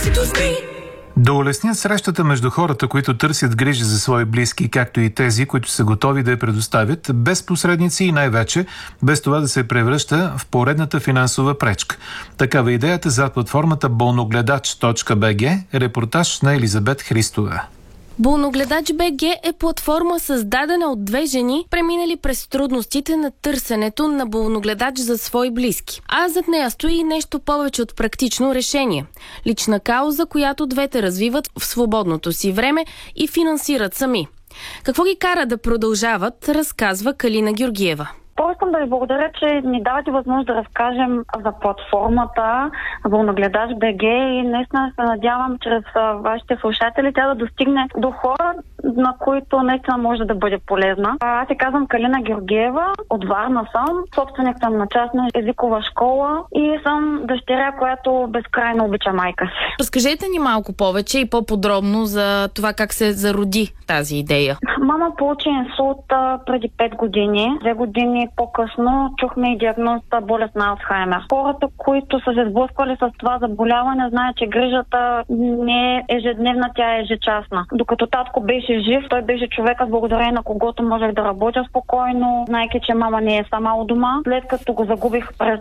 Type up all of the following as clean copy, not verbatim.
Да улеснят срещата между хората, които търсят грижи за свои близки, както и тези, които са готови да я предоставят, без посредници и най-вече без това да се превръща в поредната финансова пречка. Такава идеята зад платформата болногледач.bg, репортаж на Елизабет Христова. Болногледач.bg е платформа, създадена от две жени, преминали през трудностите на търсенето на болногледач за свои близки. А зад нея стои нещо повече от практично решение. Лична кауза, която двете развиват в свободното си време и финансират сами. Какво ги кара да продължават, разказва Калина Георгиева. Искам да ви благодаря, че ни давате възможност да разкажем за платформата Болногледач.bg и наистина се надявам чрез вашите слушатели тя да достигне до хора, на които наистина може да бъде полезна. Аз се казвам Калина Георгиева, от Варна съм, собственик съм на частна езикова школа и съм дъщеря, която безкрайно обича майка си. Разкажете ни малко повече и по-подробно за това как се зароди тази идея. Мама получи инсулт преди 5 години. 2 години по-късно чухме и диагнозата болест на Алцхаймер. Хората, които са се сблъсквали с това заболяване, знаят, че грижата не е ежедневна, тя е ежечасна. Докато татко беше жив, той беше човекът, благодарение на когото можех да работя спокойно, знайки, че мама не е сама у дома. След като го загубих през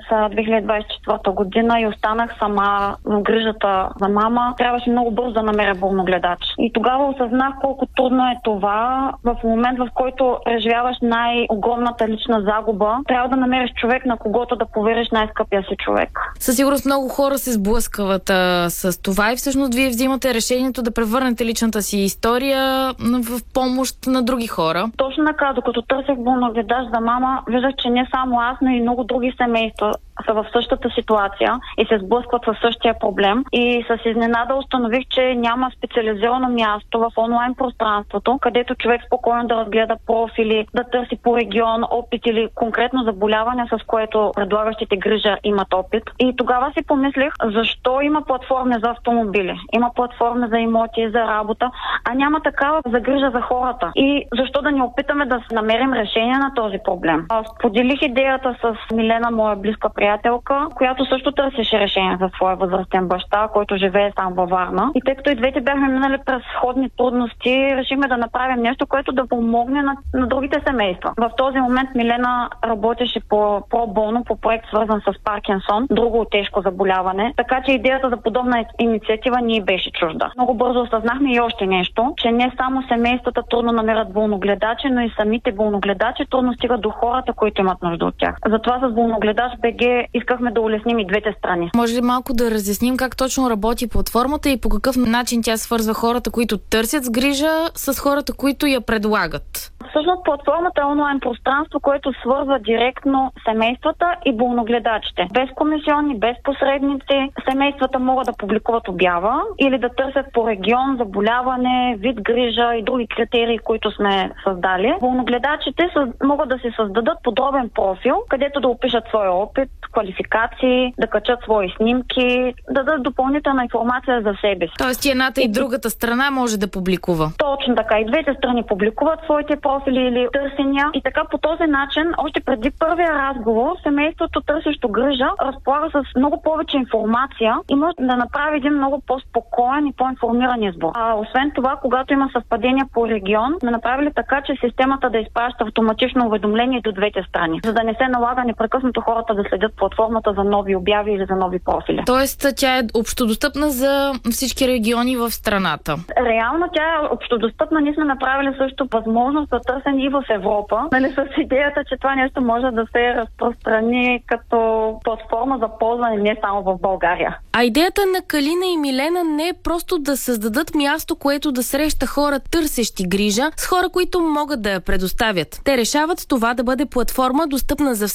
2024 година и останах сама в грижата за мама, трябваше много бързо да намеря болногледач. И тогава осъзнах колко трудно е това. В момент, в който преживяваш най-огромната лична загуба, трябва да намериш човек, на когото да повериш най-скъпия си човек. Със сигурност много хора се сблъскват с това и всъщност вие взимате решението да превърнете личната си история в помощ на други хора. Точно така, докато търсех болногледач за мама, виждах, че не само аз, но и много други семейства са в същата ситуация и се сблъскват със същия проблем. И с изненада установих, че няма специализирано място в онлайн пространството, където човек спокойно да разгледа профили, да търси по регион опит или конкретно заболяване, с което предлагащите грижа имат опит. И тогава си помислих, защо има платформи за автомобили, има платформи за имоти, за работа, а няма такава за грижа за хората. И защо да не опитаме да намерим решение на този проблем? Споделих идеята с Милена, моя близка приятелка, която също търсеше решение за своя възрастен баща, който живее сам във Варна. И тъй като и двете бяхме минали през сходни трудности, решихме да направим нещо, което да помогне на другите семейства. В този момент Милена работеше по пробоно, по проект свързан с Паркинсон, друго тежко заболяване, така че идеята за подобна инициатива ни беше чужда. Много бързо осъзнахме и още нещо, че не само семействата трудно намират болногледачи, но и самите болногледачи трудно стигат до хората, които имат нужда от тях. Затова с Болногледач.bg искахме да улесним и двете страни. Може ли малко да разясним как точно работи платформата и по какъв начин тя свързва хората, които търсят с грижа, с хората, които я предлагат? Всъщност платформата е онлайн пространство, което свързва директно семействата и болногледачите. Без комисионни, без посредници, семействата могат да публикуват обява или да търсят по регион, заболяване, вид грижа и други критерии, които сме създали. Болногледачите могат да си създадат подробен профил, където да опишат своя опит, квалификации, да качат свои снимки, да дадат допълнителна информация за себе си. Тоест и едната и другата страна може да публикува. Точно така. И двете страни публикуват своите профили или търсения. И така по този начин, още преди първия разговор, семейството търсещо грижа разполага с много повече информация и може да направи един много по-спокоен и по-информиран избор. Освен това, когато има съвпадения по регион, сме направили така, че системата да изпраща автоматично уведомление до двете страни, за да не се налага непрекъснато хората да следят платформата за нови обяви или за нови профили. Тоест тя е общодостъпна за всички региони в страната. Реално тя е общодостъпна. Ние сме направили също възможност за търсене и в Европа, с идеята, че това нещо може да се разпространи като платформа за ползване не само в България. А идеята на Калина и Милена не е просто да създадат място, което да среща хора търсещи грижа с хора, които могат да я предоставят. Те решават това да бъде платформа достъпна за